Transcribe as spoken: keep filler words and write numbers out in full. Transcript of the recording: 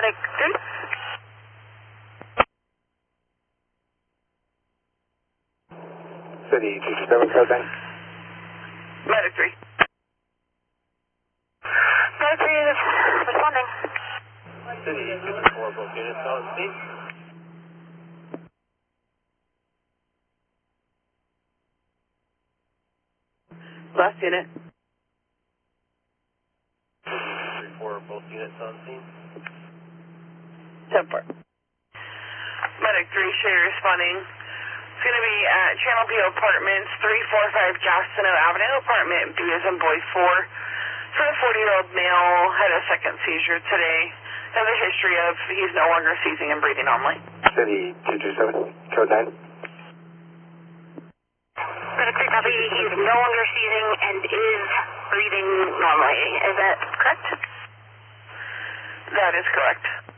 Medic three. City two two seven, code nine. Medic three. Medic three is responding. City two two four, both units on scene. Last unit. three four, both units on scene. ten four. Medic three, Sherry responding. It's going to be at Channel View Apartments, three forty-five Jackson Avenue, apartment B as in boy four. For a forty-year-old male, had a second seizure today. Has a history of he's no longer seizing and breathing normally. City two two seven, code nine. Medic three, copy. He's no longer seizing and is breathing normally. Is that correct? That is correct.